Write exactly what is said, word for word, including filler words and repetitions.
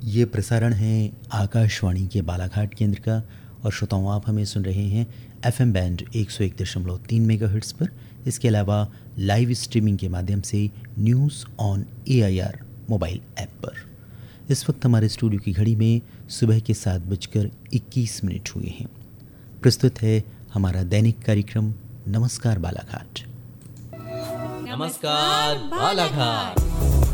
ये प्रसारण है आकाशवाणी के बालाघाट केंद्र का और श्रोताओं आप हमें सुन रहे हैं एफएम बैंड एक सौ एक दशमलव तीन मेगाहर्ट्ज़ पर। इसके अलावा लाइव स्ट्रीमिंग के माध्यम से news on AIR mobile app पर। इस वक्त हमारे स्टूडियो की घड़ी में सुबह के सात बजकर इक्कीस मिनट हुए हैं। प्रस्तुत है हमारा दैनिक कार्यक्रम नमस्कार बालाघाट। नमस्कार बालाघाट।